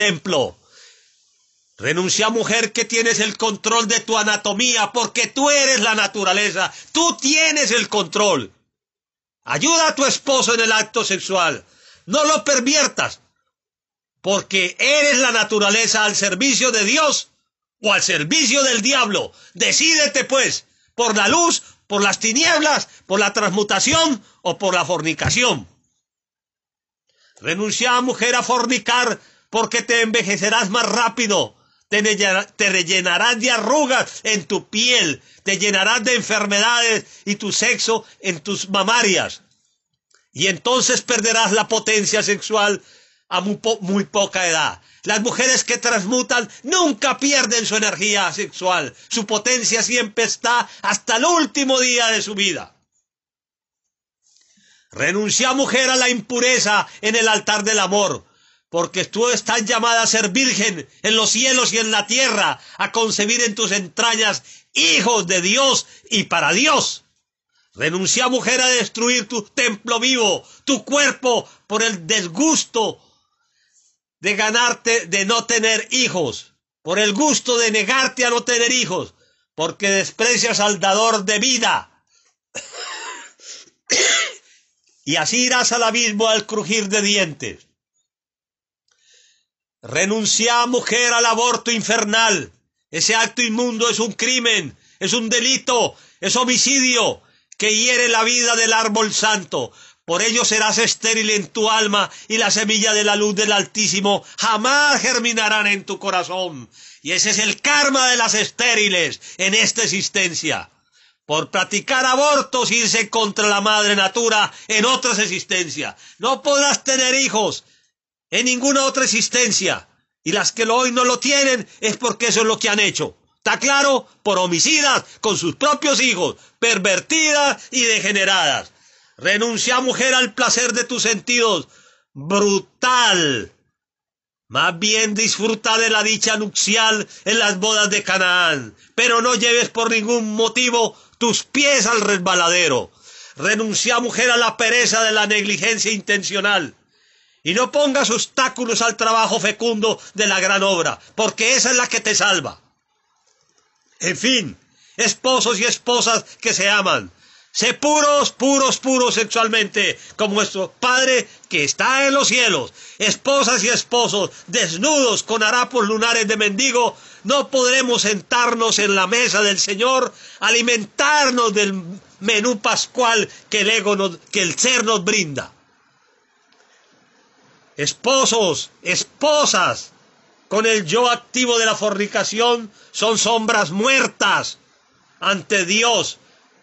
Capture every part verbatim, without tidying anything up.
templo. Renuncia, mujer, que tienes el control de tu anatomía, porque tú eres la naturaleza, tú tienes el control. Ayuda a tu esposo en el acto sexual, no lo perviertas, porque eres la naturaleza al servicio de Dios o al servicio del diablo. Decídete pues, por la luz, por las tinieblas, por la transmutación o por la fornicación. Renuncia, mujer, a fornicar, porque te envejecerás más rápido. Te rellenarás de arrugas en tu piel, te llenarás de enfermedades y tu sexo en tus mamarias. Y entonces perderás la potencia sexual a muy, po muy poca edad. Las mujeres que transmutan nunca pierden su energía sexual. Su potencia siempre está hasta el último día de su vida. Renuncia, mujer, a la impureza en el altar del amor, porque tú estás llamada a ser virgen en los cielos y en la tierra, a concebir en tus entrañas hijos de Dios y para Dios. Renuncia, mujer, a destruir tu templo vivo, tu cuerpo, por el desgusto de ganarte, de no tener hijos, por el gusto de negarte a no tener hijos, porque desprecias al dador de vida. Y así irás al abismo al crujir de dientes. Renuncia, mujer, al aborto infernal. Ese acto inmundo es un crimen, es un delito, es homicidio que hiere la vida del árbol santo. Por ello serás estéril en tu alma y la semilla de la luz del Altísimo jamás germinarán en tu corazón. Y ese es el karma de las estériles en esta existencia. Por practicar abortos, irse contra la madre natura en otras existencias. No podrás tener hijos en ninguna otra existencia, y las que hoy no lo tienen es porque eso es lo que han hecho. ¿Está claro? Por homicidas con sus propios hijos, pervertidas y degeneradas. Renuncia, mujer, al placer de tus sentidos, brutal. Más bien disfruta de la dicha nupcial en las bodas de Canaán, pero no lleves por ningún motivo tus pies al resbaladero. Renuncia, mujer, a la pereza de la negligencia intencional. Y no pongas obstáculos al trabajo fecundo de la gran obra, porque esa es la que te salva. En fin, esposos y esposas que se aman, sé puros, puros, puros sexualmente, como nuestro Padre que está en los cielos. Esposas y esposos, desnudos con harapos lunares de mendigo, no podremos sentarnos en la mesa del Señor, alimentarnos del menú pascual que el ego nos, que el ser nos brinda. Esposos, esposas, con el yo activo de la fornicación, son sombras muertas ante Dios.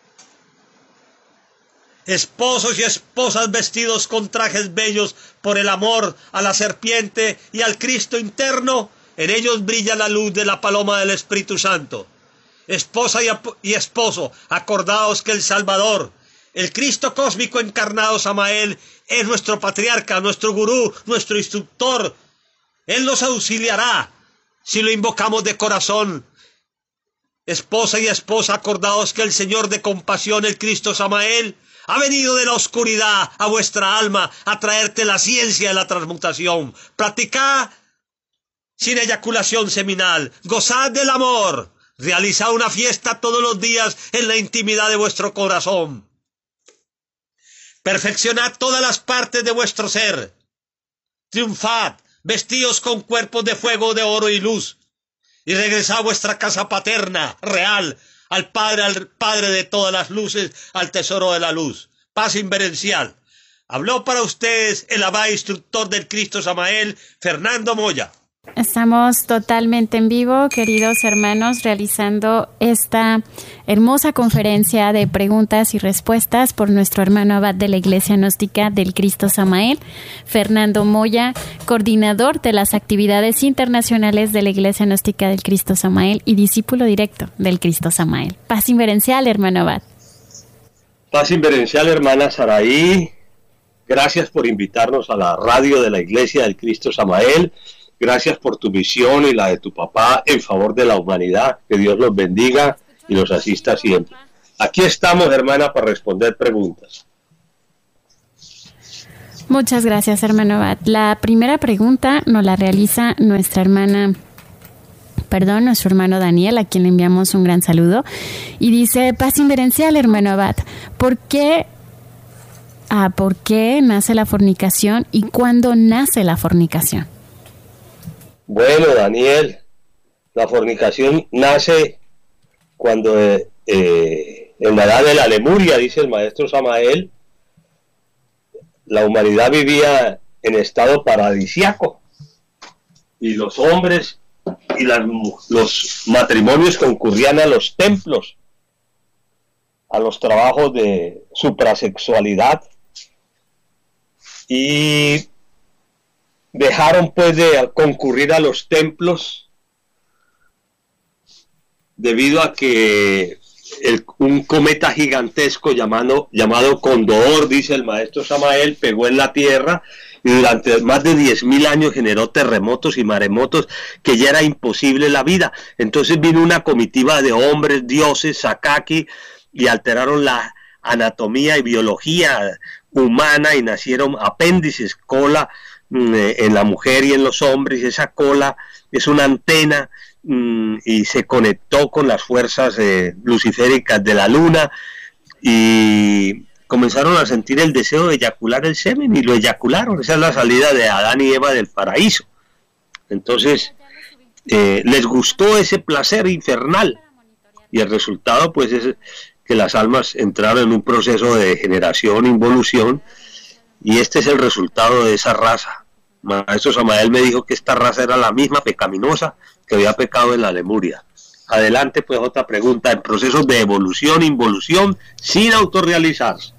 Esposos y esposas vestidos con trajes bellos por el amor a la serpiente y al Cristo interno, en ellos brilla la luz de la paloma del Espíritu Santo. Esposa y, y esposo, acordaos que el Salvador, el Cristo cósmico encarnado Samael, es nuestro patriarca, nuestro gurú, nuestro instructor. Él nos auxiliará si lo invocamos de corazón. Esposa y esposa, acordaos que el Señor de compasión, el Cristo Samael, ha venido de la oscuridad a vuestra alma a traerte la ciencia de la transmutación. Practicad sin eyaculación seminal, gozad del amor, realizad una fiesta todos los días en la intimidad de vuestro corazón. Perfeccionad todas las partes de vuestro ser. Triunfad, vestíos con cuerpos de fuego, de oro y luz, y regresad a vuestra casa paterna, real, al Padre, al Padre de todas las luces, al tesoro de la luz. Paz inverencial. Habló para ustedes el abad instructor del Cristo Samael, Fernando Moya. Estamos totalmente en vivo, queridos hermanos, realizando esta hermosa conferencia de preguntas y respuestas por nuestro hermano abad de la Iglesia Gnóstica del Cristo Samael, Fernando Moya, coordinador de las actividades internacionales de la Iglesia Gnóstica del Cristo Samael y discípulo directo del Cristo Samael. Paz inverencial, hermano abad. Paz inverencial, hermana Saraí. Gracias por invitarnos a la radio de la Iglesia del Cristo Samael. Gracias por tu misión y la de tu papá en favor de la humanidad. Que Dios los bendiga y los asista siempre. Aquí estamos, hermana, para responder preguntas. Muchas gracias, hermano Abad. La primera pregunta nos la realiza nuestra hermana, perdón, nuestro hermano Daniel, a quien le enviamos un gran saludo. Y dice, paz inverencial, hermano Abad, ¿por qué, ah, ¿por qué nace la fornicación y cuándo nace la fornicación? Bueno, Daniel, la fornicación nace cuando eh, eh, en la edad de la Lemuria, dice el maestro Samael, la humanidad vivía en estado paradisiaco y los hombres y las, los matrimonios concurrían a los templos, a los trabajos de suprasexualidad, y dejaron pues de concurrir a los templos debido a que el, un cometa gigantesco llamado, llamado Condor, dice el maestro Samael, pegó en la tierra y durante más de diez mil años generó terremotos y maremotos que ya era imposible la vida. Entonces vino una comitiva de hombres, dioses, Sakaki, y alteraron la anatomía y biología humana y nacieron apéndices, cola en la mujer y en los hombres, y esa cola es una antena y se conectó con las fuerzas eh, luciféricas de la luna y comenzaron a sentir el deseo de eyacular el semen y lo eyacularon. Esa es la salida de Adán y Eva del paraíso. Entonces eh, les gustó ese placer infernal y el resultado pues es que las almas entraron en un proceso de degeneración, involución, y este es el resultado de esa raza. Maestro Samael me dijo que esta raza era la misma pecaminosa que había pecado en la Lemuria. Adelante, pues, otra pregunta. En procesos de evolución, involución, sin autorrealizarse.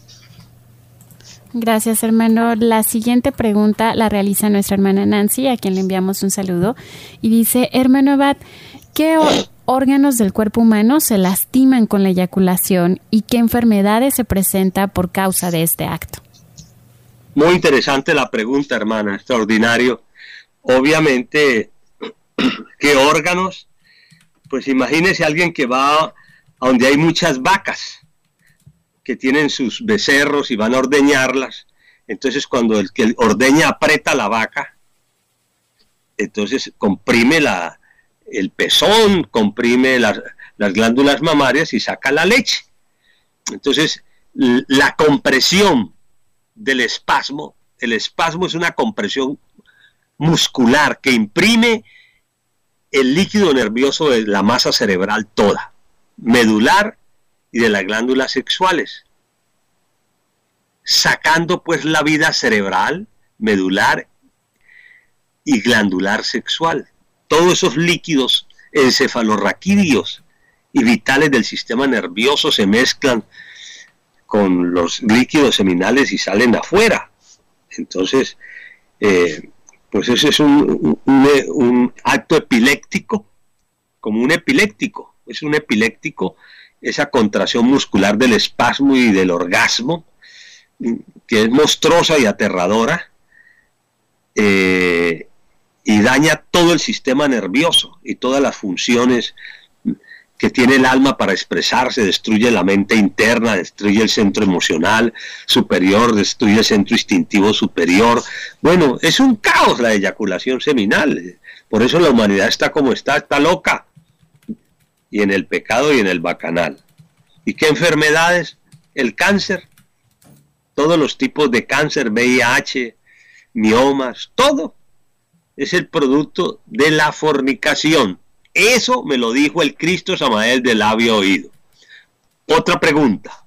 Gracias, hermano. La siguiente pregunta la realiza nuestra hermana Nancy, a quien le enviamos un saludo, y dice, hermano Abad, ¿qué órganos del cuerpo humano se lastiman con la eyaculación y qué enfermedades se presenta por causa de este acto? Muy interesante la pregunta, hermana, extraordinario. Obviamente, ¿qué órganos? Pues imagínese alguien que va a donde hay muchas vacas que tienen sus becerros y van a ordeñarlas. Entonces, cuando el que ordeña aprieta la vaca, entonces comprime la, el pezón, comprime las, las glándulas mamarias y saca la leche. Entonces, la compresión del espasmo, el espasmo es una compresión muscular que imprime el líquido nervioso de la masa cerebral toda, medular y de las glándulas sexuales, sacando pues la vida cerebral, medular y glandular sexual. Todos esos líquidos encefalorraquídeos y vitales del sistema nervioso se mezclan con los líquidos seminales y salen afuera. Entonces, eh, pues ese es un, un, un acto epiléptico, como un epiléptico, es un epiléptico, esa contracción muscular del espasmo y del orgasmo, que es monstruosa y aterradora, eh, y daña todo el sistema nervioso y todas las funciones que tiene el alma para expresarse, destruye la mente interna, destruye el centro emocional superior, destruye el centro instintivo superior. Bueno, es un caos la eyaculación seminal, por eso la humanidad está como está, está loca, y en el pecado y en el bacanal. ¿Y qué enfermedades? El cáncer, todos los tipos de cáncer, V I H, miomas, todo es el producto de la fornicación. Eso me lo dijo el Cristo Samael de labio oído. Otra pregunta.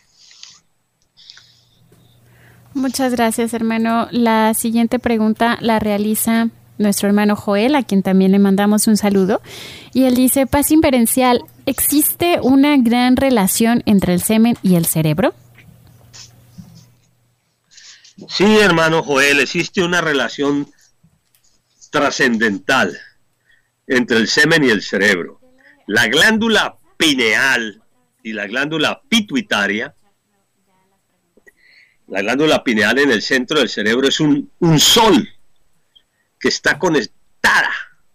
Muchas gracias, hermano. La siguiente pregunta la realiza nuestro hermano Joel, a quien también le mandamos un saludo. Y él dice, paz inverencial, ¿existe una gran relación entre el semen y el cerebro? Sí, hermano Joel, existe una relación trascendental entre el semen y el cerebro. La glándula pineal y la glándula pituitaria, la glándula pineal en el centro del cerebro es un, un sol que está conectada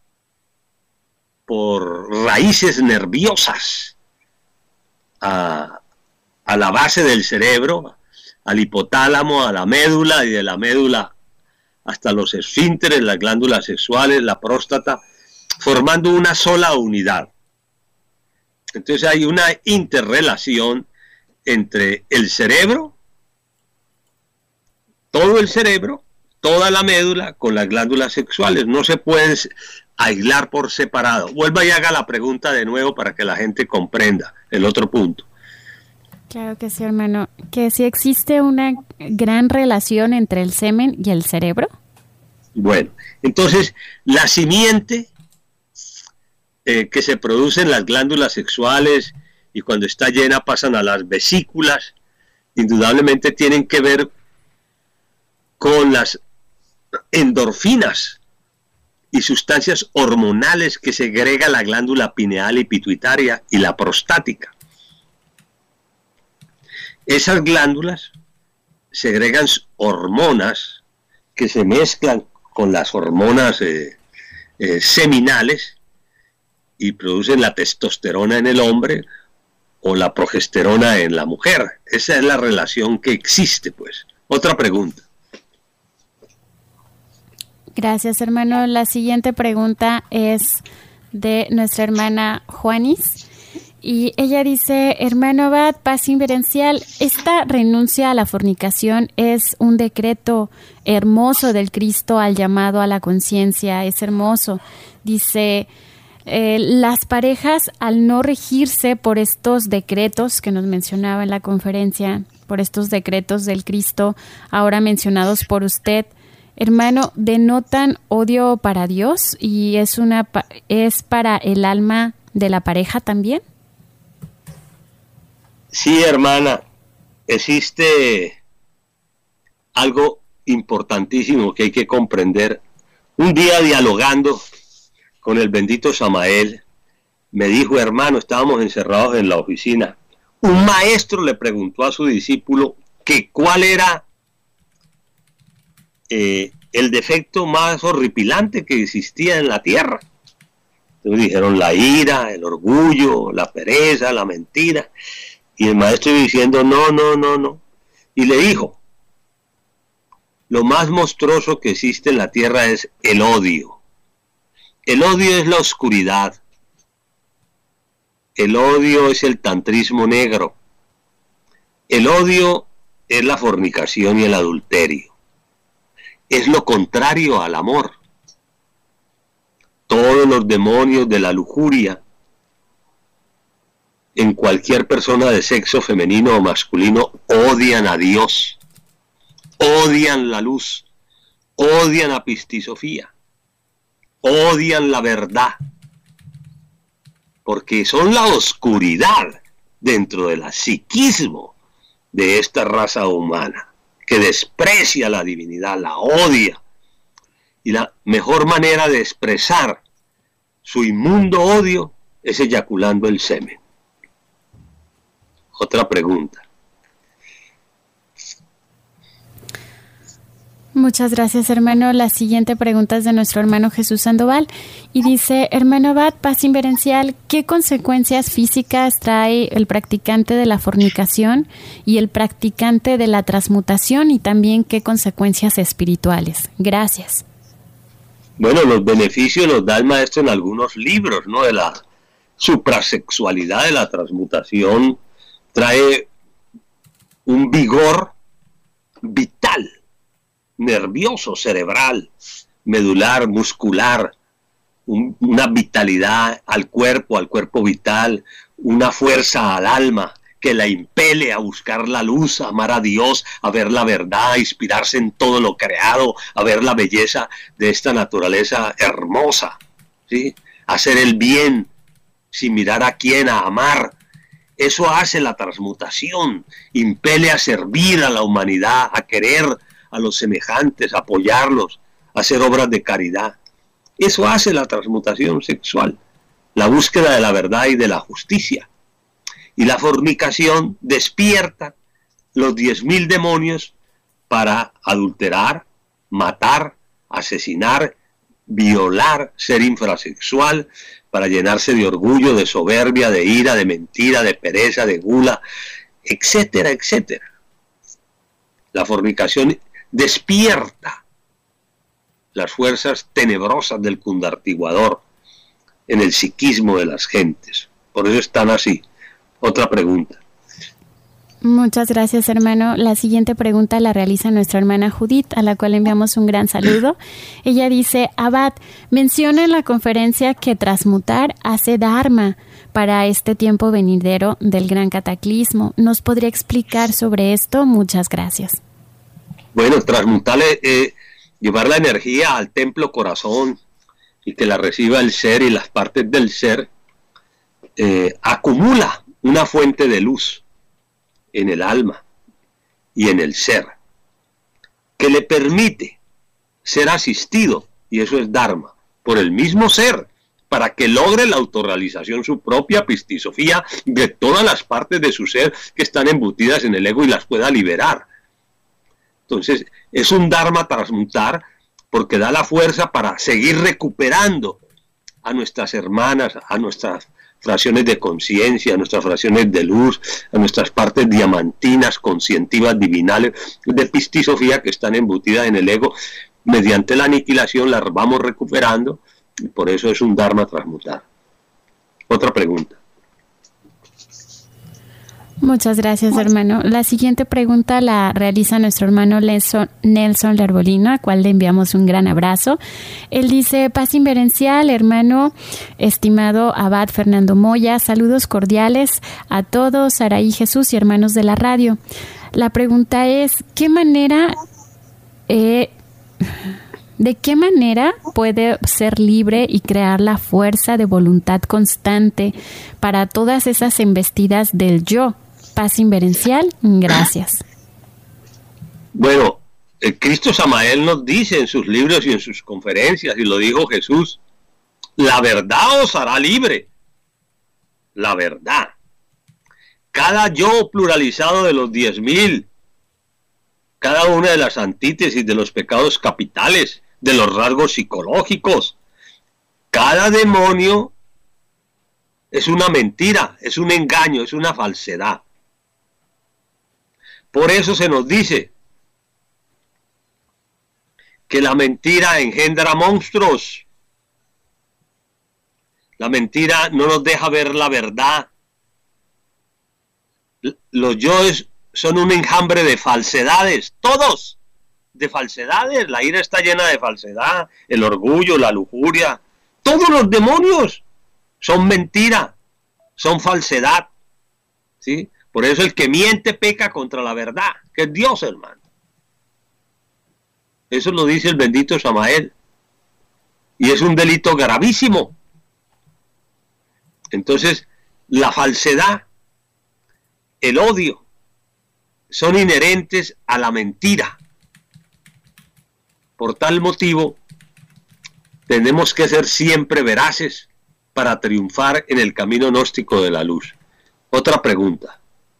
por raíces nerviosas a, a la base del cerebro, al hipotálamo, a la médula, y de la médula hasta los esfínteres, las glándulas sexuales, la próstata, formando una sola unidad. Entonces hay una interrelación entre el cerebro, todo el cerebro, toda la médula con las glándulas sexuales. No se pueden aislar por separado. Vuelva y haga la pregunta de nuevo para que la gente comprenda el otro punto. Claro que sí, hermano. Que si existe una gran relación entre el semen y el cerebro. Bueno, entonces la simiente eh, que se produce en las glándulas sexuales y cuando está llena pasan a las vesículas, indudablemente tienen que ver con las endorfinas y sustancias hormonales que segrega la glándula pineal y pituitaria y la prostática. Esas glándulas segregan hormonas que se mezclan con las hormonas eh, eh, seminales y producen la testosterona en el hombre o la progesterona en la mujer. Esa es la relación que existe, pues. Otra pregunta. Gracias, hermano. La siguiente pregunta es de nuestra hermana Juanis. Y ella dice, hermano Abad, paz inverencial, esta renuncia a la fornicación es un decreto hermoso del Cristo al llamado a la conciencia, es hermoso. Dice, eh, las parejas al no regirse por estos decretos que nos mencionaba en la conferencia, por estos decretos del Cristo ahora mencionados por usted, hermano, denotan odio para Dios y es una es para el alma de la pareja también. Sí, hermana, existe algo importantísimo que hay que comprender. Un día dialogando con el bendito Samael, me dijo, hermano, estábamos encerrados en la oficina. Un maestro le preguntó a su discípulo que cuál era eh, el defecto más horripilante que existía en la tierra. Entonces dijeron la ira, el orgullo, la pereza, la mentira. Y el maestro diciendo, no, no, no, no. Y le dijo, lo más monstruoso que existe en la tierra es el odio. El odio es la oscuridad. El odio es el tantrismo negro. El odio es la fornicación y el adulterio. Es lo contrario al amor. Todos los demonios de la lujuria en cualquier persona de sexo femenino o masculino odian a Dios, odian la luz, odian a Pistisofía, odian la verdad, porque son la oscuridad dentro del psiquismo de esta raza humana, que desprecia la divinidad, la odia, y la mejor manera de expresar su inmundo odio es eyaculando el semen. Otra pregunta. Muchas gracias, hermano. La siguiente pregunta es de nuestro hermano Jesús Sandoval y dice, hermano Abad, paz inverencial, ¿qué consecuencias físicas trae el practicante de la fornicación y el practicante de la transmutación y también qué consecuencias espirituales? Gracias. Bueno, los beneficios los da el maestro en algunos libros, ¿no? De la suprasexualidad de la transmutación. Trae un vigor vital, nervioso, cerebral, medular, muscular, un, una vitalidad al cuerpo, al cuerpo vital, una fuerza al alma que la impele a buscar la luz, a amar a Dios, a ver la verdad, a inspirarse en todo lo creado, a ver la belleza de esta naturaleza hermosa, ¿sí? A hacer el bien sin mirar a quién, a amar. Eso hace la transmutación, impele a servir a la humanidad, a querer a los semejantes, a apoyarlos, a hacer obras de caridad. Eso hace la transmutación sexual, la búsqueda de la verdad y de la justicia. Y la fornicación despierta los diez mil demonios para adulterar, matar, asesinar, violar, ser infrasexual, para llenarse de orgullo, de soberbia, de ira, de mentira, de pereza, de gula, etcétera, etcétera. La fornicación despierta las fuerzas tenebrosas del cundartiguador en el psiquismo de las gentes. Por eso están así. Otra pregunta. Muchas gracias, hermano. La siguiente pregunta la realiza nuestra hermana Judith, a la cual enviamos un gran saludo. Ella dice: Abad, menciona en la conferencia que transmutar hace dharma para este tiempo venidero del gran cataclismo. ¿Nos podría explicar sobre esto? Muchas gracias. Bueno, transmutar es eh, llevar la energía al templo corazón y que la reciba el ser, y las partes del ser eh, acumula una fuente de luz en el alma y en el ser, que le permite ser asistido, y eso es Dharma, por el mismo ser, para que logre la autorrealización, su propia pistisofía de todas las partes de su ser que están embutidas en el ego, y las pueda liberar. Entonces, es un Dharma transmutar, porque da la fuerza para seguir recuperando a nuestras hermanas, a nuestras fracciones de conciencia, a nuestras fracciones de luz, a nuestras partes diamantinas, conscientivas, divinales, de pistisofía que están embutidas en el ego. Mediante la aniquilación las vamos recuperando, y por eso es un Dharma transmutar. Otra pregunta. Muchas gracias, hermano. La siguiente pregunta la realiza nuestro hermano Nelson, Nelson Lerbolino, a cual le enviamos un gran abrazo. Él dice: paz inverencial, hermano estimado Abad Fernando Moya, saludos cordiales a todos, Saraí Jesús y hermanos de la radio. La pregunta es: ¿qué manera, eh, de qué manera puede ser libre y crear la fuerza de voluntad constante para todas esas embestidas del yo? Paz inverencial, gracias. Bueno, el Cristo Samael nos dice en sus libros y en sus conferencias, y lo dijo Jesús: la verdad os hará libre. La verdad. Cada yo pluralizado de los diez mil, cada una de las antítesis de los pecados capitales, de los rasgos psicológicos, cada demonio es una mentira, es un engaño, es una falsedad. Por eso se nos dice que la mentira engendra monstruos. La mentira no nos deja ver la verdad. Los yoes son un enjambre de falsedades, todos de falsedades. La ira está llena de falsedad, el orgullo, la lujuria. Todos los demonios son mentira, son falsedad, ¿sí? Por eso el que miente peca contra la verdad, que es Dios, hermano. Eso lo dice el bendito Samael. Y es un delito gravísimo. Entonces, la falsedad, el odio, son inherentes a la mentira. Por tal motivo, tenemos que ser siempre veraces para triunfar en el camino gnóstico de la luz. Otra pregunta.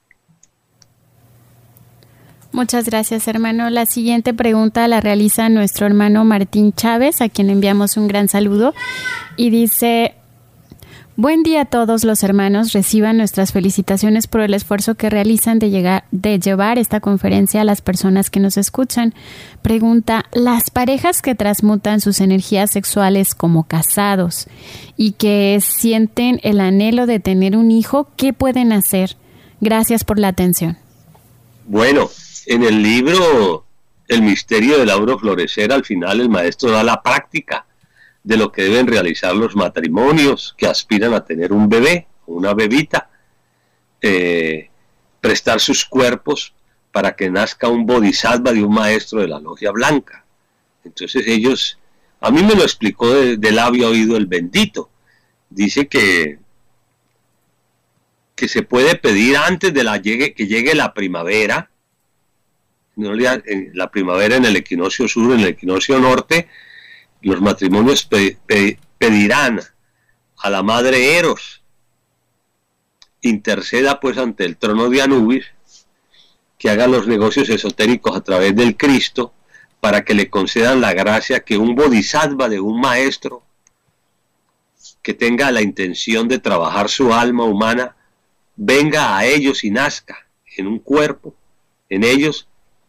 Muchas gracias, hermano. La siguiente pregunta la realiza nuestro hermano Martín Chávez, a quien enviamos un gran saludo, y dice: buen día a todos los hermanos, reciban nuestras felicitaciones por el esfuerzo que realizan de, llegar, de llevar esta conferencia a las personas que nos escuchan. Pregunta: las parejas que transmutan sus energías sexuales como casados y que sienten el anhelo de tener un hijo, ¿qué pueden hacer? Gracias por la atención. Bueno, en el libro El misterio del auro florecer, al final el maestro da la práctica de lo que deben realizar los matrimonios que aspiran a tener un bebé o una bebita, eh, prestar sus cuerpos para que nazca un bodhisattva de un maestro de la logia blanca. Entonces ellos, a mí me lo explicó de, de labio a oído el bendito, dice que que se puede pedir antes de la llegue, que llegue la primavera, no, la primavera en el equinoccio sur, en el equinoccio norte. Los matrimonios pe, pe, pedirán a la madre Eros, interceda pues ante el trono de Anubis, que haga los negocios esotéricos a través del Cristo, para que le concedan la gracia que un bodhisattva de un maestro que tenga la intención de trabajar su alma humana venga a ellos y nazca en un cuerpo, en ellos,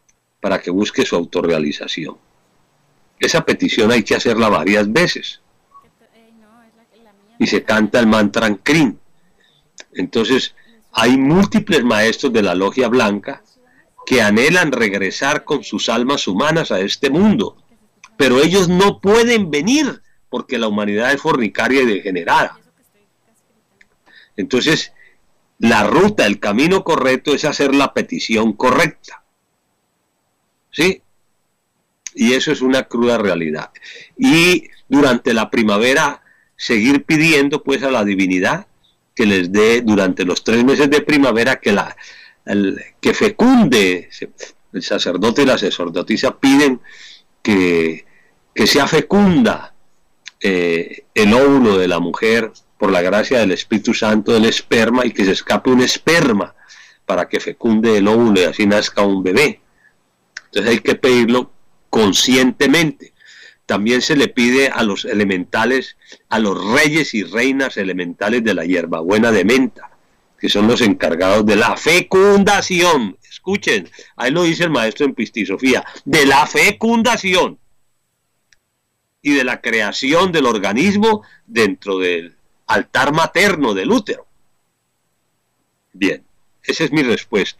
para que busque su autorrealización. Esa petición hay que hacerla varias veces. Y se canta el mantra Krim. Entonces, hay múltiples maestros de la Logia Blanca que anhelan regresar con sus almas humanas a este mundo, pero ellos no pueden venir porque la humanidad es fornicaria y degenerada. Entonces, la ruta, el camino correcto es hacer la petición correcta. ¿Sí? Y eso es una cruda realidad. Y durante la primavera, seguir pidiendo pues a la divinidad que les dé durante los tres meses de primavera que la el, que fecunde. El sacerdote y la sacerdotisa piden que, que sea fecunda eh, el óvulo de la mujer por la gracia del Espíritu Santo del esperma, y que se escape un esperma para que fecunde el óvulo y así nazca un bebé. Entonces hay que pedirlo conscientemente. También se le pide a los elementales, a los reyes y reinas elementales de la hierbabuena de menta, que son los encargados de la fecundación. Escuchen, ahí lo dice el maestro en Pistisofía, de la fecundación y de la creación del organismo dentro del altar materno del útero. Bien, esa es mi respuesta.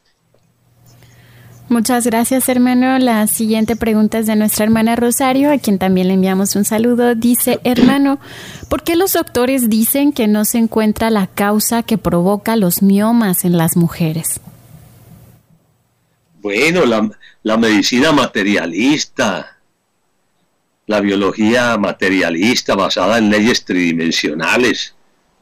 Muchas gracias, hermano. La siguiente pregunta es de nuestra hermana Rosario, a quien también le enviamos un saludo. Dice, hermano, ¿por qué los doctores dicen que no se encuentra la causa que provoca los miomas en las mujeres? Bueno, la, la medicina materialista, la biología materialista basada en leyes tridimensionales,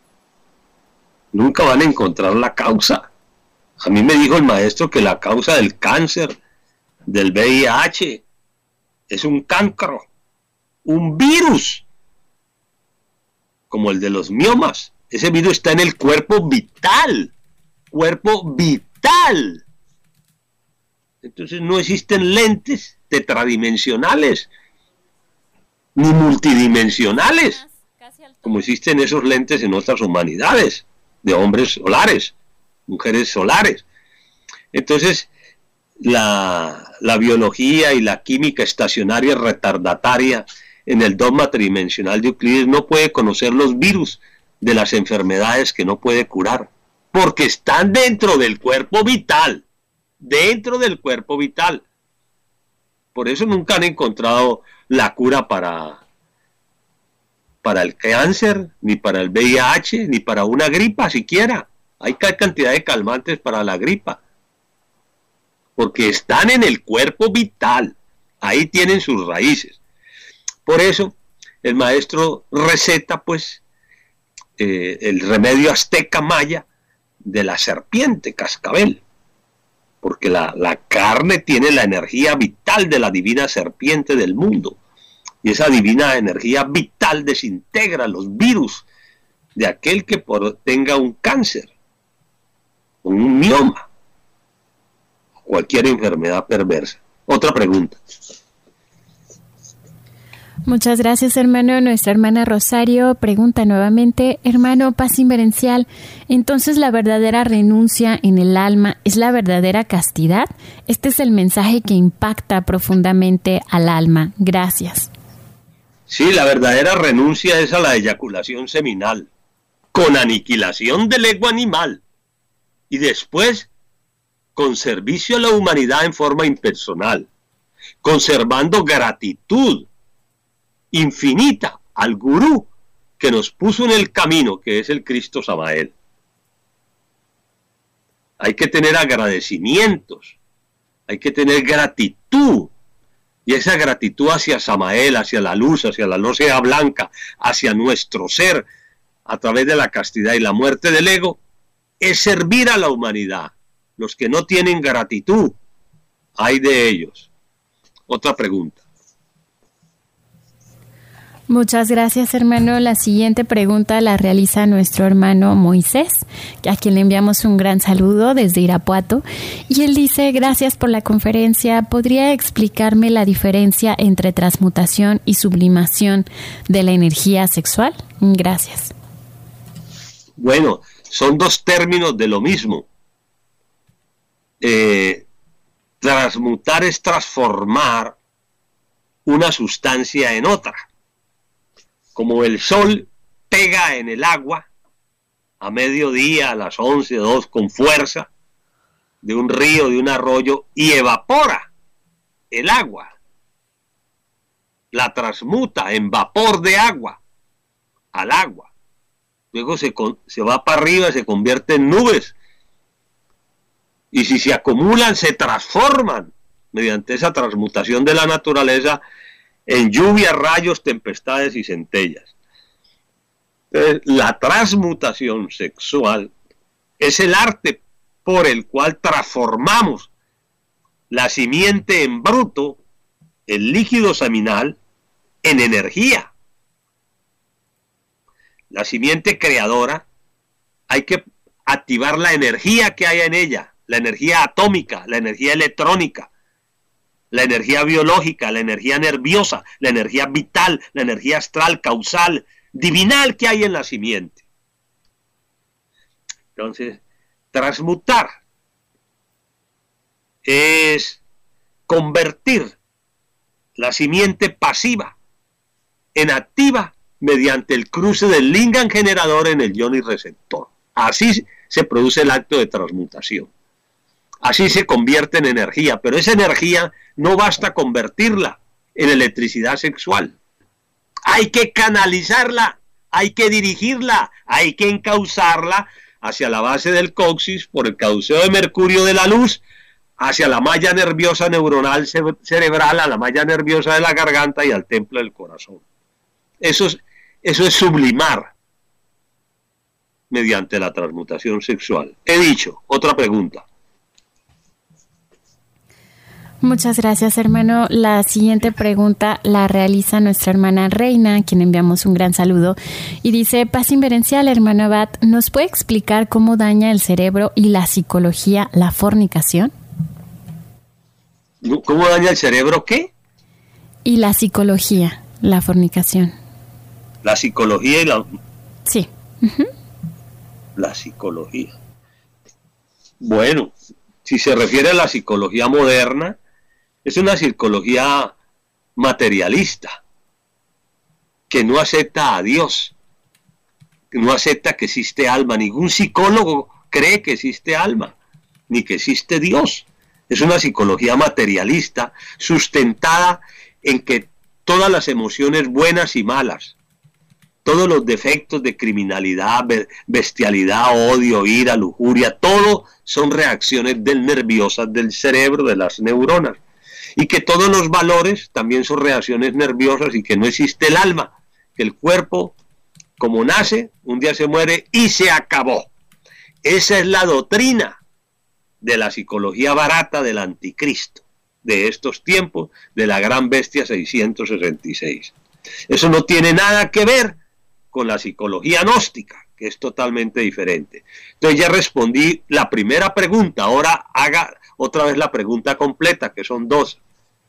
nunca van a encontrar la causa. A mí me dijo el maestro que la causa del cáncer, del V I H, es un cancro, un virus, como el de los miomas. Ese virus está en el cuerpo vital, cuerpo vital. Entonces no existen lentes tetradimensionales, ni multidimensionales, como existen esos lentes en otras humanidades, de hombres solares, mujeres solares. Entonces, la, la biología y la química estacionaria retardataria en el dogma tridimensional de Euclides no puede conocer los virus de las enfermedades que no puede curar, porque están dentro del cuerpo vital, dentro del cuerpo vital. Por eso nunca han encontrado la cura para, para el cáncer, ni para el V I H, ni para una gripa siquiera. Hay cantidad de calmantes para la gripa, porque están en el cuerpo vital, ahí tienen sus raíces. Por eso el maestro receta pues eh, el remedio azteca maya de la serpiente cascabel, porque la, la carne tiene la energía vital de la divina serpiente del mundo, y esa divina energía vital desintegra los virus de aquel que por, tenga un cáncer, un mioma, cualquier enfermedad perversa. Otra pregunta. Muchas gracias, hermano. Nuestra hermana Rosario pregunta nuevamente, hermano, paz inverencial, entonces la verdadera renuncia en el alma es la verdadera castidad. Este es el mensaje que impacta profundamente al alma. Gracias. Sí, la verdadera renuncia es a la eyaculación seminal, con aniquilación del ego animal, y después con servicio a la humanidad en forma impersonal, conservando gratitud infinita al gurú que nos puso en el camino, que es el Cristo Samael. Hay que tener agradecimientos, hay que tener gratitud, y esa gratitud hacia Samael, hacia la luz, hacia la Logia Blanca, hacia nuestro ser, a través de la castidad y la muerte del ego, es servir a la humanidad. Los que no tienen gratitud, hay de ellos. Otra pregunta. Muchas gracias, hermano. La siguiente pregunta la realiza nuestro hermano Moisés, a quien le enviamos un gran saludo desde Irapuato. Y él dice, gracias por la conferencia. ¿Podría explicarme la diferencia entre transmutación y sublimación de la energía sexual? Gracias. Bueno, son dos términos de lo mismo. Eh, Transmutar es transformar una sustancia en otra. Como el sol pega en el agua a mediodía, a las once, dos, con fuerza, de un río, de un arroyo, y evapora el agua. La transmuta en vapor de agua al agua. Luego se, se va para arriba, se convierte en nubes. Y si se acumulan, se transforman mediante esa transmutación de la naturaleza en lluvias, rayos, tempestades y centellas. Entonces, la transmutación sexual es el arte por el cual transformamos la simiente en bruto, el líquido seminal, en energía. La simiente creadora, hay que activar la energía que hay en ella, la energía atómica, la energía electrónica, la energía biológica, la energía nerviosa, la energía vital, la energía astral, causal, divinal que hay en la simiente. Entonces, transmutar es convertir la simiente pasiva en activa mediante el cruce del lingam generador en el yoni receptor. Así se produce el acto de transmutación. Así se convierte en energía, pero esa energía no basta convertirla en electricidad sexual. Hay que canalizarla, hay que dirigirla, hay que encauzarla hacia la base del coxis por el cauceo de mercurio de la luz, hacia la malla nerviosa neuronal cerebral, a la malla nerviosa de la garganta y al templo del corazón. Eso es, eso es sublimar mediante la transmutación sexual. He dicho, otra pregunta. Muchas gracias, hermano. La siguiente pregunta la realiza nuestra hermana Reina, a quien enviamos un gran saludo, y dice: paz inverencial, hermano Abad, ¿nos puede explicar cómo daña el cerebro y la psicología la fornicación? ¿Cómo daña el cerebro qué? Y la psicología, la fornicación. La psicología y la... Sí. Uh-huh. La psicología. Bueno, si se refiere a la psicología moderna, es una psicología materialista, que no acepta a Dios, que no acepta que existe alma. Ningún psicólogo cree que existe alma, ni que existe Dios. Es una psicología materialista, sustentada en que todas las emociones buenas y malas, todos los defectos de criminalidad, bestialidad, odio, ira, lujuria, todo son reacciones del nerviosas del cerebro, de las neuronas. Y que todos los valores también son reacciones nerviosas y que no existe el alma, que el cuerpo, como nace, un día se muere y se acabó. Esa es la doctrina de la psicología barata del anticristo, de estos tiempos, de la gran bestia seiscientos sesenta y seis. Eso no tiene nada que ver con la psicología gnóstica, que es totalmente diferente. Entonces ya respondí la primera pregunta, ahora haga otra vez la pregunta completa, que son dos.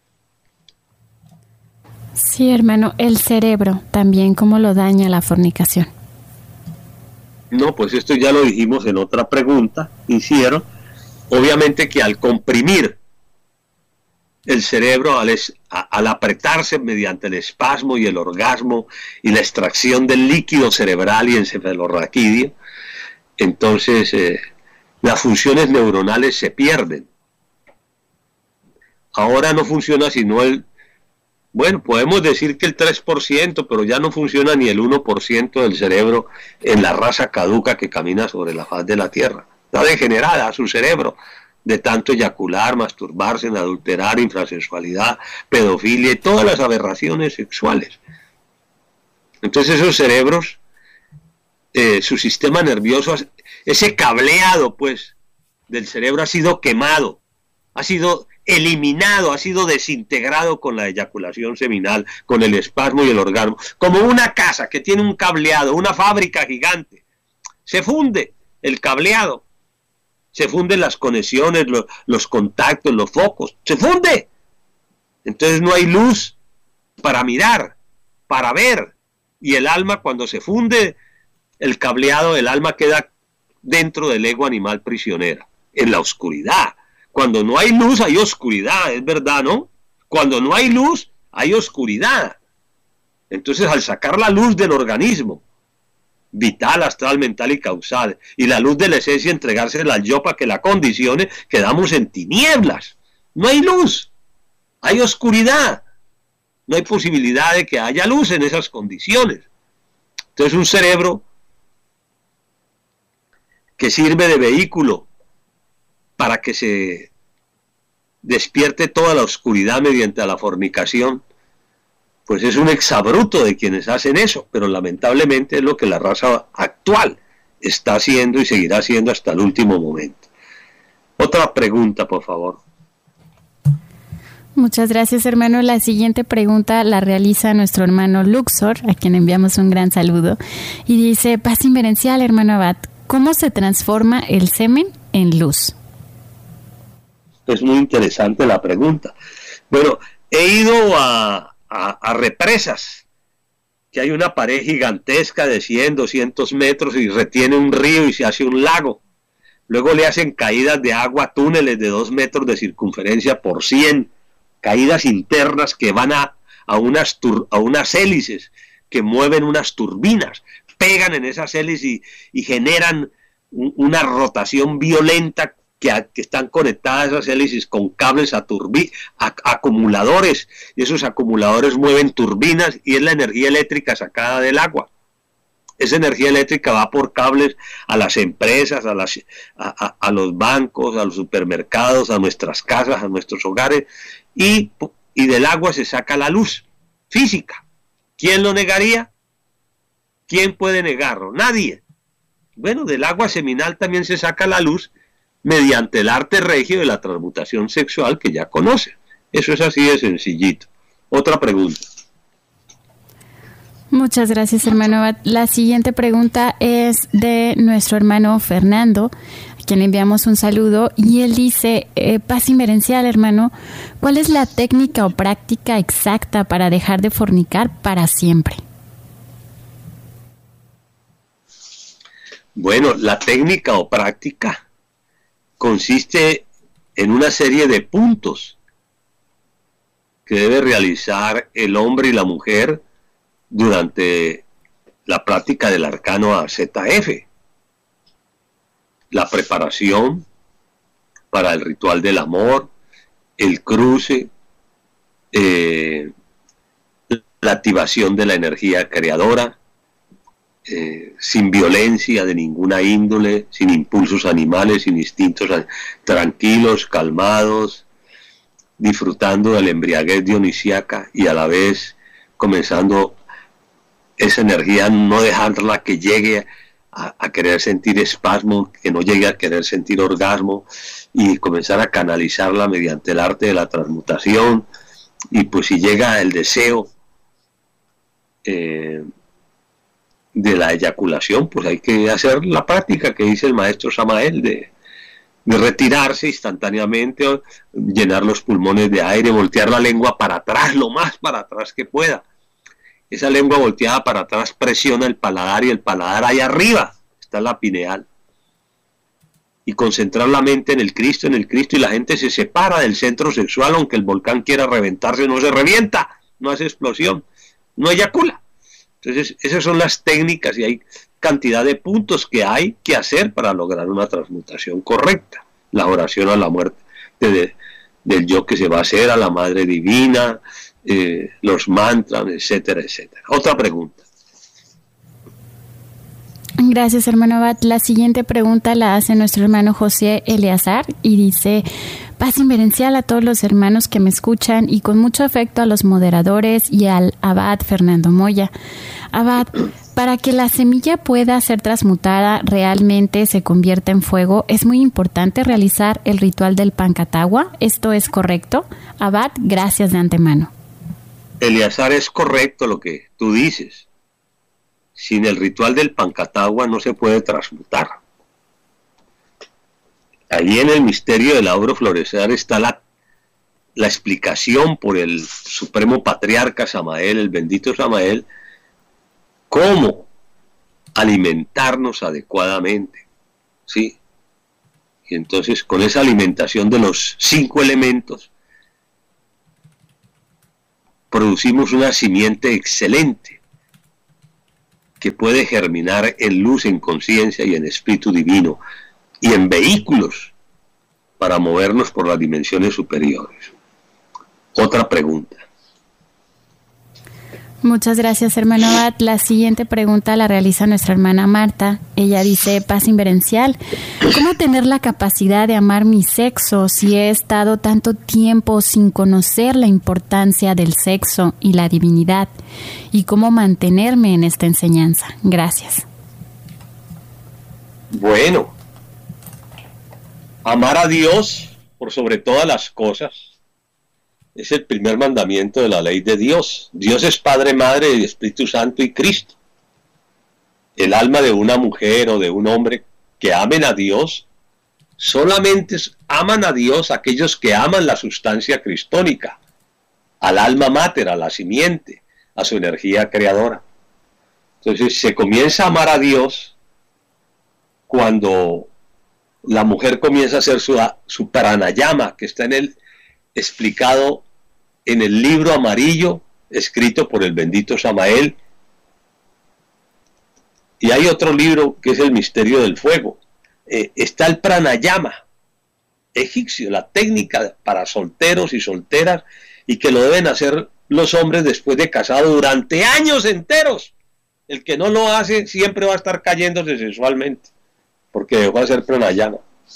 Sí, hermano, el cerebro también, ¿cómo lo daña la fornicación? No, pues esto ya lo dijimos en otra pregunta, hicieron. Obviamente que al comprimir el cerebro, al, es, a, al apretarse mediante el espasmo y el orgasmo y la extracción del líquido cerebral y encefalorraquídeo, entonces eh, las funciones neuronales se pierden. Ahora no funciona sino el, bueno, podemos decir que el tres por ciento, pero ya no funciona ni el uno por ciento del cerebro en la raza caduca que camina sobre la faz de la tierra. Está degenerada su cerebro de tanto eyacular, masturbarse, adulterar, infrasexualidad, pedofilia y todas las aberraciones sexuales. Entonces esos cerebros, eh, su sistema nervioso, ese cableado pues del cerebro ha sido quemado, ha sido eliminado, ha sido desintegrado con la eyaculación seminal, con el espasmo y el orgasmo, como una casa que tiene un cableado, una fábrica gigante. Se funde el cableado, se funden las conexiones, los, los contactos, los focos, se funde. Entonces no hay luz para mirar, para ver. Y el alma, cuando se funde el cableado, el alma queda dentro del ego animal prisionera, en la oscuridad, Cuando no hay luz hay oscuridad, es verdad, ¿no? Cuando no hay luz hay oscuridad. Entonces, al sacar la luz del organismo, vital, astral, mental y causal, y la luz de la esencia entregársela al yo para que la condicione, quedamos en tinieblas. No hay luz, hay oscuridad. No hay posibilidad de que haya luz en esas condiciones. Entonces, un cerebro que sirve de vehículo para que se despierte toda la oscuridad mediante la fornicación, pues es un exabrupto de quienes hacen eso, pero lamentablemente es lo que la raza actual está haciendo y seguirá haciendo hasta el último momento. Otra pregunta, por favor. Muchas gracias, hermano. La siguiente pregunta la realiza nuestro hermano Luxor, a quien enviamos un gran saludo, y dice: paz inverencial, hermano Abad, ¿cómo se transforma el semen en luz? Es muy interesante la pregunta. Bueno, he ido a, a, a represas, que hay una pared gigantesca de cien, doscientos metros y retiene un río y se hace un lago. Luego le hacen caídas de agua, túneles de dos metros de circunferencia por cien, caídas internas que van a, a, unas, tur, a unas hélices que mueven unas turbinas, pegan en esas hélices y, y generan un, una rotación violenta que, a, que están conectadas esas hélices con cables a, turbi, a, a acumuladores, y esos acumuladores mueven turbinas y es la energía eléctrica sacada del agua. Esa energía eléctrica va por cables a las empresas, a, las, a, a, a los bancos, a los supermercados, a nuestras casas, a nuestros hogares, y, y del agua se saca la luz física. ¿Quién lo negaría? ¿Quién puede negarlo? Nadie. Bueno, del agua seminal también se saca la luz mediante el arte regio de la transmutación sexual que ya conoce. Eso es así de sencillito. Otra pregunta. Muchas gracias, hermano Abad. La siguiente pregunta es de nuestro hermano Fernando, a quien le enviamos un saludo, y él dice: eh, paz inverencial, hermano, ¿cuál es la técnica o práctica exacta para dejar de fornicar para siempre? Bueno, la técnica o práctica consiste en una serie de puntos que debe realizar el hombre y la mujer durante la práctica del arcano A Z F. La preparación para el ritual del amor, el cruce, eh, la activación de la energía creadora, eh, sin violencia de ninguna índole, sin impulsos animales, sin instintos, tranquilos, calmados, disfrutando de la embriaguez dionisíaca y a la vez comenzando esa energía, no dejarla que llegue a, a querer sentir espasmo, que no llegue a querer sentir orgasmo, y comenzar a canalizarla mediante el arte de la transmutación. Y pues si llega el deseo eh, de la eyaculación, pues hay que hacer la práctica que dice el maestro Samael de, de retirarse instantáneamente, llenar los pulmones de aire, voltear la lengua para atrás, lo más para atrás que pueda. Esa lengua volteada para atrás presiona el paladar, y el paladar ahí arriba está la pineal. Y concentrar la mente en el Cristo, en el Cristo, y la gente se separa del centro sexual, aunque el volcán quiera reventarse, no se revienta, no hace explosión, no eyacula. Entonces, esas son las técnicas, y hay cantidad de puntos que hay que hacer para lograr una transmutación correcta. La oración a la muerte de, del yo que se va a hacer, a la Madre Divina, Eh, los mantras, etcétera, etcétera. Otra pregunta. Gracias, hermano Abad. La siguiente pregunta la hace nuestro hermano José Eleazar y dice: paz inverencial a todos los hermanos que me escuchan y con mucho afecto a los moderadores y al Abad Fernando Moya. Abad, para que la semilla pueda ser transmutada, realmente se convierta en fuego, es muy importante realizar el ritual del Pancatagua. ¿Esto es correcto? Abad, gracias de antemano. Eleazar, es correcto lo que tú dices. Sin el ritual del Pancatagua no se puede transmutar. Allí en el misterio del Auro Florecer está la, la explicación por el Supremo Patriarca Samael, el bendito Samael, cómo alimentarnos adecuadamente, ¿sí? Y entonces con esa alimentación de los cinco elementos producimos una simiente excelente que puede germinar en luz, en conciencia y en espíritu divino y en vehículos para movernos por las dimensiones superiores. Otra pregunta. Muchas gracias, hermano Abad. La siguiente pregunta la realiza nuestra hermana Marta. Ella dice, paz inverencial, ¿cómo tener la capacidad de amar mi sexo si he estado tanto tiempo sin conocer la importancia del sexo y la divinidad? ¿Y cómo mantenerme en esta enseñanza? Gracias. Bueno, amar a Dios por sobre todas las cosas es el primer mandamiento de la ley de Dios. Dios es Padre, Madre, y Espíritu Santo y Cristo. El alma de una mujer o de un hombre que amen a Dios, solamente aman a Dios aquellos que aman la sustancia cristónica, al alma mater, a la simiente, a su energía creadora. Entonces se comienza a amar a Dios cuando la mujer comienza a hacer su, su pranayama, que está en el explicado en el libro amarillo escrito por el bendito Samael, y hay otro libro que es el misterio del fuego. Eh, está el pranayama egipcio, la técnica para solteros y solteras, y que lo deben hacer los hombres después de casado durante años enteros. El que no lo hace siempre va a estar cayéndose sexualmente porque dejó de hacer pranayama.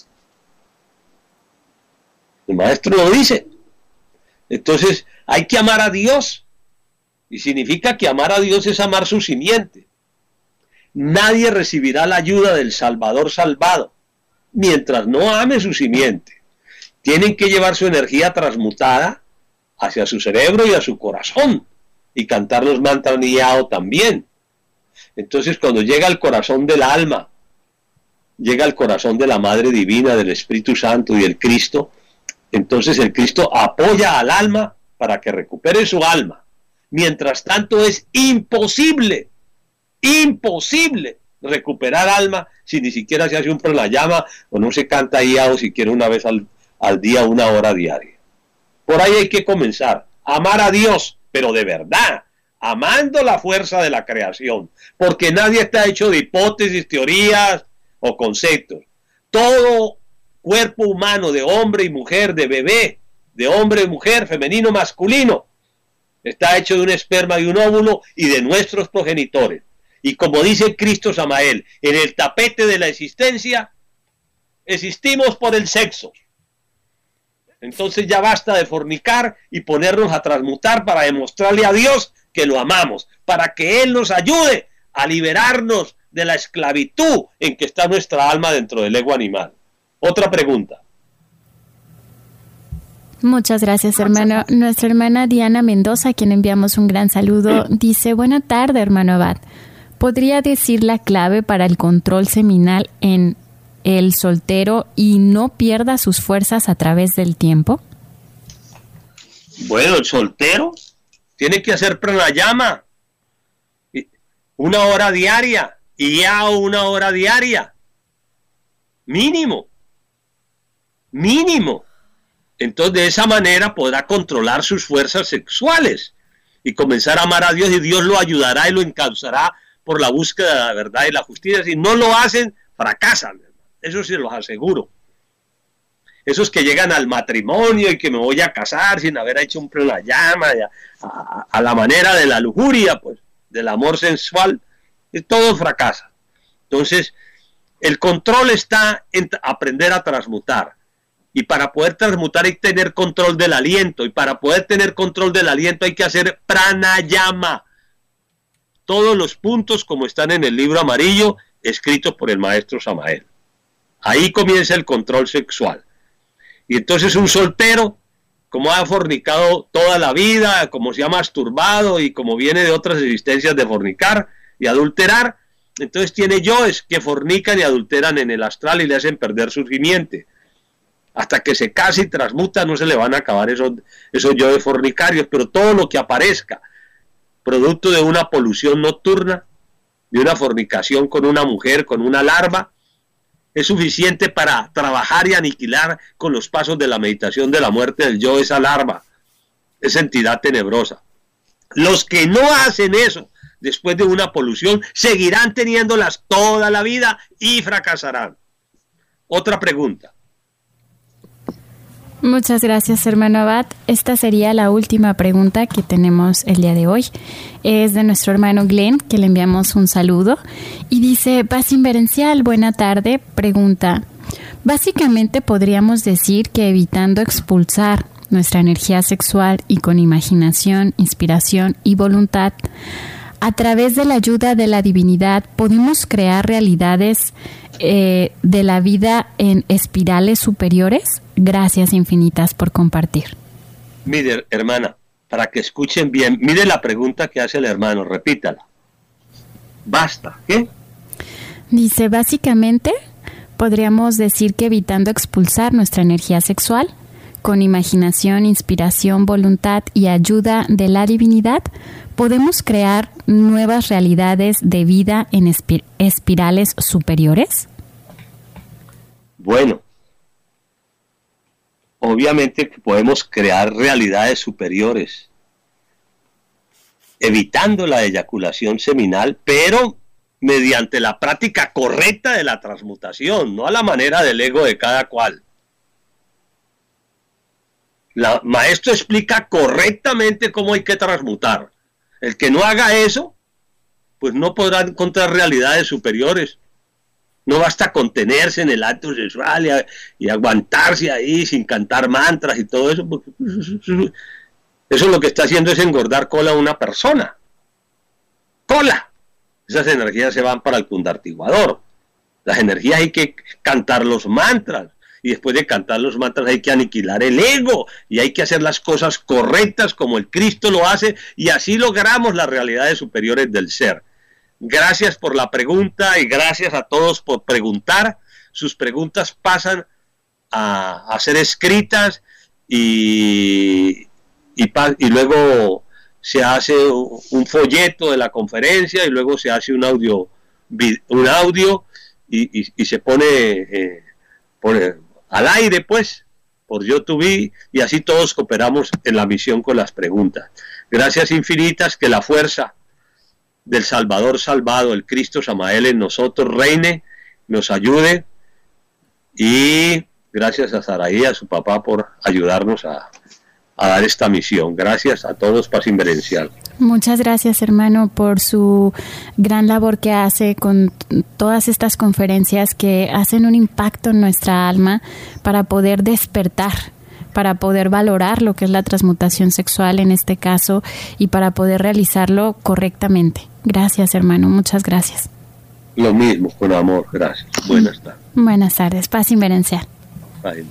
El maestro lo dice. Entonces hay que amar a Dios, y significa que amar a Dios es amar su simiente. Nadie recibirá la ayuda del Salvador salvado mientras no ame su simiente. Tienen que llevar su energía transmutada hacia su cerebro y a su corazón, y cantar los mantras Niyao también. Entonces cuando llega al corazón del alma, llega al corazón de la Madre Divina, del Espíritu Santo y el Cristo, entonces el Cristo apoya al alma para que recupere su alma. Mientras tanto es imposible, imposible recuperar alma si ni siquiera se hace un pranayama o no se canta Niyao siquiera una vez al, al día, una hora diaria. Por ahí hay que comenzar. Amar a Dios, pero de verdad, amando la fuerza de la creación, porque nadie está hecho de hipótesis, teorías o conceptos. Todo cuerpo humano, de hombre y mujer, de bebé, de hombre y mujer, femenino, masculino, está hecho de un esperma y un óvulo y de nuestros progenitores. Y como dice Cristo Samael, en el tapete de la existencia existimos por el sexo. Entonces ya basta de fornicar y ponernos a transmutar para demostrarle a Dios que lo amamos, para que Él nos ayude a liberarnos de la esclavitud en que está nuestra alma dentro del ego animal. Otra pregunta. Muchas gracias, hermano. Nuestra hermana Diana Mendoza, a quien enviamos un gran saludo, dice, buena tarde, hermano Abad. ¿Podría decir la clave para el control seminal en el soltero y no pierda sus fuerzas a través del tiempo? Bueno, el soltero tiene que hacer pranayama una hora diaria y ya una hora diaria. Mínimo. Mínimo. Entonces de esa manera podrá controlar sus fuerzas sexuales y comenzar a amar a Dios, y Dios lo ayudará y lo encauzará por la búsqueda de la verdad y la justicia. Si no lo hacen, fracasan. Eso sí los aseguro. Esos que llegan al matrimonio y que me voy a casar sin haber hecho un pranayama, a, a, a la manera de la lujuria, pues, del amor sensual, todos fracasan. Entonces, el control está en aprender a transmutar. Y para poder transmutar hay que tener control del aliento. Y para poder tener control del aliento hay que hacer pranayama. Todos los puntos como están en el libro amarillo escrito por el maestro Samael. Ahí comienza el control sexual. Y entonces un soltero, como ha fornicado toda la vida, como se ha masturbado y como viene de otras existencias de fornicar y adulterar, entonces tiene yoes que fornican y adulteran en el astral y le hacen perder su simiente. Hasta que se case y transmuta no se le van a acabar esos, esos yoes fornicarios, pero todo lo que aparezca, producto de una polución nocturna, de una fornicación con una mujer, con una larva, es suficiente para trabajar y aniquilar con los pasos de la meditación de la muerte del yo esa larva, esa entidad tenebrosa. Los que no hacen eso después de una polución seguirán teniéndolas toda la vida y fracasarán. Otra pregunta. Muchas gracias, hermano Abad. Esta sería la última pregunta que tenemos el día de hoy. Es de nuestro hermano Glenn, que le enviamos un saludo. Y dice, Paz Inverencial, buena tarde. Pregunta, básicamente podríamos decir que evitando expulsar nuestra energía sexual y con imaginación, inspiración y voluntad, a través de la ayuda de la divinidad podemos crear realidades eh, de la vida en espirales superiores. Gracias infinitas por compartir. Mire, hermana, para que escuchen bien, mire la pregunta que hace el hermano, repítala. Basta, ¿qué? Dice, básicamente podríamos decir que evitando expulsar nuestra energía sexual, con imaginación, inspiración, voluntad y ayuda de la divinidad, podemos crear nuevas realidades de vida en espir- espirales superiores. Bueno, obviamente que podemos crear realidades superiores, evitando la eyaculación seminal, pero mediante la práctica correcta de la transmutación, no a la manera del ego de cada cual. La maestro explica correctamente cómo hay que transmutar. El que no haga eso, pues no podrá encontrar realidades superiores. No basta contenerse en el acto sexual y, y aguantarse ahí sin cantar mantras y todo eso, porque eso lo que está haciendo es engordar cola a una persona. ¡Cola! Esas energías se van para el cundartiguador. Las energías hay que cantar los mantras. Y después de cantar los mantras hay que aniquilar el ego y hay que hacer las cosas correctas como el Cristo lo hace y así logramos las realidades superiores del ser. Gracias por la pregunta y gracias a todos por preguntar. Sus preguntas pasan a, a ser escritas y, y, y luego se hace un folleto de la conferencia y luego se hace un audio, un audio y, y, y se pone... Eh, pone al aire, pues, por YouTube, y así todos cooperamos en la misión con las preguntas. Gracias infinitas, que la fuerza del Salvador salvado, el Cristo Samael en nosotros, reine, nos ayude, y gracias a Saraí y a su papá por ayudarnos a, a dar esta misión. Gracias a todos, Paz Inverencial. Muchas gracias, hermano, por su gran labor que hace con todas estas conferencias que hacen un impacto en nuestra alma para poder despertar, para poder valorar lo que es la transmutación sexual en este caso y para poder realizarlo correctamente. Gracias, hermano, muchas gracias. Lo mismo, con amor, gracias. Buenas tardes. Buenas tardes, Paz Inverencial. Bye.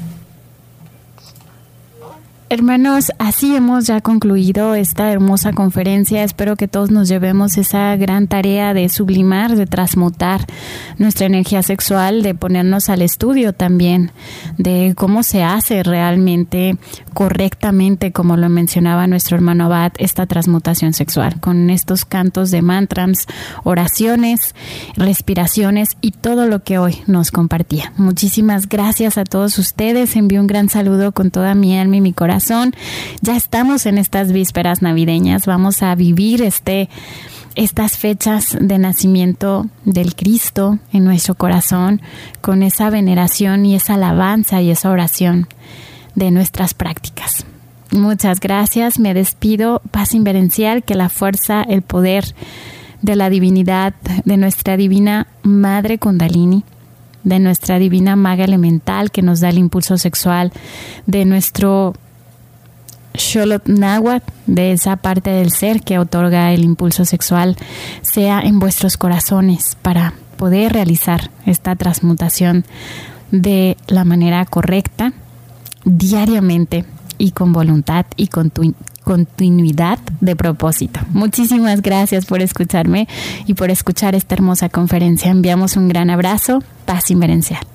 Hermanos, así hemos ya concluido esta hermosa conferencia. Espero que todos nos llevemos esa gran tarea de sublimar, de transmutar nuestra energía sexual, de ponernos al estudio también de cómo se hace realmente correctamente, como lo mencionaba nuestro hermano Abad, esta transmutación sexual, con estos cantos de mantras, oraciones, respiraciones y todo lo que hoy nos compartía. Muchísimas gracias a todos ustedes. Envío un gran saludo con toda mi alma y mi corazón. Ya estamos en estas vísperas navideñas, vamos a vivir este, estas fechas de nacimiento del Cristo en nuestro corazón con esa veneración y esa alabanza y esa oración de nuestras prácticas. Muchas gracias, me despido. Paz Inverencial, que la fuerza, el poder de la divinidad, de nuestra divina Madre Kundalini, de nuestra divina Maga Elemental que nos da el impulso sexual, de nuestro Xolotl Náhuatl, de esa parte del ser que otorga el impulso sexual, sea en vuestros corazones para poder realizar esta transmutación de la manera correcta, diariamente y con voluntad y con tu continuidad de propósito. Muchísimas gracias por escucharme y por escuchar esta hermosa conferencia. Enviamos un gran abrazo. Paz Inverencial.